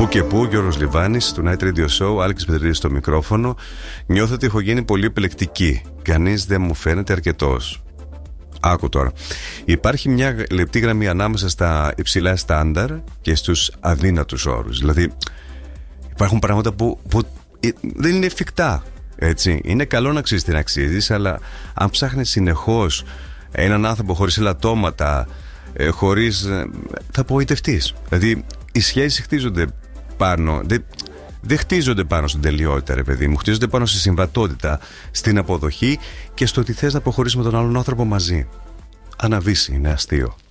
Πού και πού, Γιώργος Λιβάνης, του Night Radio Show, Άλκης Πετρίδης στο μικρόφωνο. Νιώθω ότι έχω γίνει πολύ επιλεκτική. Κανείς δεν μου φαίνεται αρκετός. Άκου τώρα. Υπάρχει μια λεπτή γραμμή ανάμεσα στα υψηλά στάνταρ και στους αδύνατους όρους. Δηλαδή, υπάρχουν πράγματα που δεν είναι εφικτά. Έτσι. Είναι καλό να αξίζεις την αξίζεις, αλλά αν ψάχνεις συνεχώς έναν άνθρωπο χωρίς ελαττώματα, θα απογοητευτείς. Δηλαδή, οι σχέσεις χτίζονται πάνω. Δεν χτίζονται πάνω στην τελειότητα, ρε παιδί μου. Χτίζονται πάνω στη συμβατότητα, στην αποδοχή και στο ότι θες να προχωρήσεις με τον άλλον άνθρωπο μαζί. Αναβήσει, είναι αστείο.